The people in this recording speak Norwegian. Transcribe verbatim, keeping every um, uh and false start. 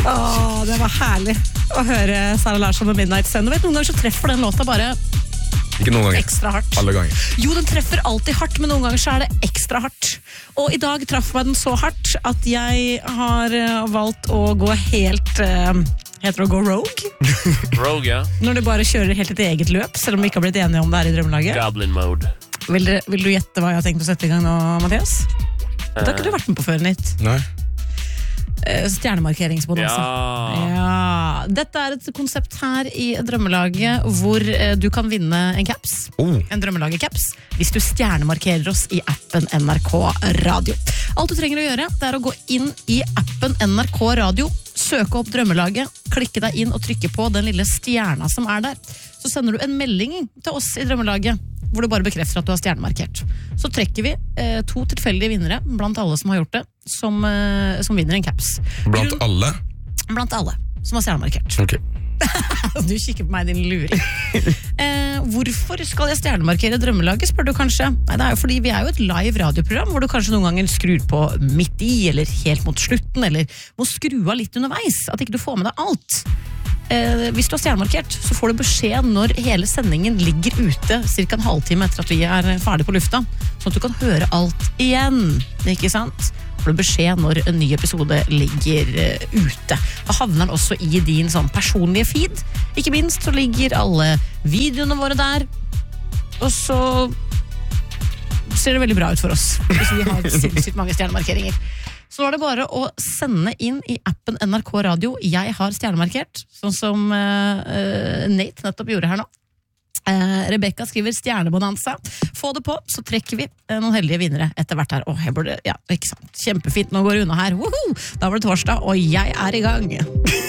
Åh, det var herlig å høre Sara Larsson med Midnight Sun. Du vet, noen ganger så treffer den låta bare Ikke noen ganger. ekstra hardt. Alle ganger. Jo, den treffer alltid hardt, men noen ganger så er det ekstra hardt. Og i dag traff meg den så hardt at jeg har uh, valgt å gå helt... Uh, heter det å gå rogue? Rogue, ja. Når du bare kjører helt et eget løp, selv om vi ikke har blitt enige om det her i drømmelaget. Goblin mode. Vil, dere, vil du gjette hva jeg har tenkt å sette i gang nå, Mathias? Det har ikke du vært med på før, Nitt. Nei. Stjernemarkeringsbonanza. Ja. Ja. Dette er et konsept her i Drømmelaget hvor eh, du kan vinne en caps. Oh. En Drømmelaget-caps hvis du stjernemarkerer oss i appen N R K Radio. Alt du trenger å gjøre, det er å gå inn i appen N R K Radio, søke opp Drømmelaget, klikke deg inn og trykke på den lille stjerna som er der. Så sender du en melding til oss i Drømmelaget hvor du bare bekrefter at du har stjernemarkert. Så trekker vi eh, to tilfeldige vinnere blant alle som har gjort det, som, eh, som vinner en caps. Blant Grunn- alle? Blant alle som har stjernemarkert. Ok. Du kikker på meg, din luring. Eh, hvorfor skal jeg stjernemarkere Drømmelaget, spør du kanskje? Nei, det er jo fordi vi er jo et live radioprogram, hvor du kanskje noen ganger skrur på midt i, eller helt mot slutten, eller må skru av litt underveis, at ikke du får med deg alt. Eh, hvis du har stjernemarkert, så får du beskjed når hele sendingen ligger ute, cirka en halvtime etter at vi er ferdig på lufta, sånn at du kan høre alt igjen, ikke sant? Får du beskjed når en ny episode ligger uh, ute. Da havner den også i din sånn personlige feed. Ikke minst så ligger alle videoene våre der, og så ser det veldig bra ut for oss, hvis vi har sinnssykt mange stjernemarkeringer. Så nå er det bare å sende inn i appen N R K Radio jeg har stjernemarkert, sånn som uh, Nate nettopp gjorde her nå. Uh, Rebecca skriver stjernebonanza. Få det på, så trekker vi uh, noen heldige vinnere etter hvert her. Åh, jeg burde, ja, ikke sant. Kjempefint, nå går det unna her. Woohoo! Da var det torsdag, og jeg er i gang.